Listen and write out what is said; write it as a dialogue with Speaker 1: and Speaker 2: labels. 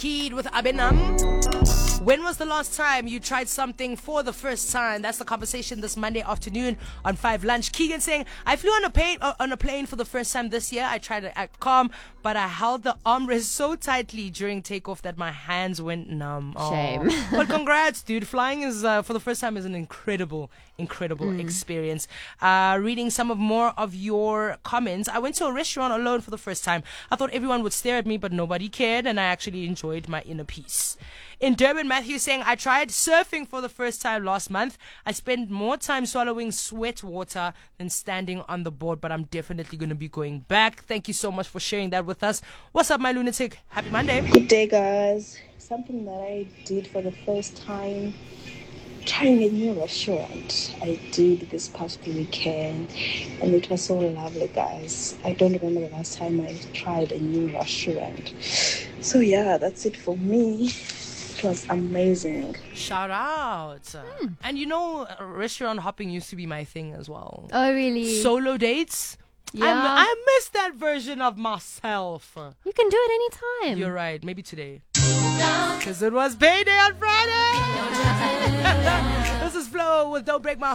Speaker 1: Kid with Abenam. When was the last time you tried something for the first time? That's the conversation this Monday afternoon on 5 Lunch. Keegan saying, I flew on a plane for the first time this year. I tried to act calm, but I held the armrest so tightly during takeoff that my hands went numb.
Speaker 2: Shame.
Speaker 1: But congrats, dude. Flying is for the first time is an incredible experience. Reading some of more of your comments. I went to a restaurant alone for the first time. I thought everyone would stare at me, but nobody cared, and I actually enjoyed my inner peace. In Durban, Matthew saying, I tried surfing for the first time last month. I spent more time swallowing sweat water than standing on the board, but I'm definitely going to be going back. Thank you so much for sharing that with us. What's up, my lunatic? Happy Monday.
Speaker 3: Good day, guys. Something that I did for the first time, trying a new restaurant. I did this past weekend, and it was so lovely, guys. I don't remember the last time I tried a new restaurant. So yeah, that's it for me. It was amazing.
Speaker 1: Shout out. And you know, restaurant hopping used to be my thing as well.
Speaker 2: Oh, really?
Speaker 1: Solo dates.
Speaker 2: Yeah.
Speaker 1: I miss that version of myself.
Speaker 2: You can do it anytime.
Speaker 1: You're right. Maybe today. Because it was payday on Friday. This is Flo with Don't Break My